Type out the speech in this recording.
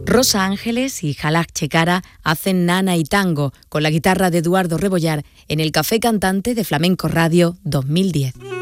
Rosa Ángeles y Jalak Checara hacen Nana y Tango con la guitarra de Eduardo Rebollar en el Café Cantante de Flamenco Radio 2010.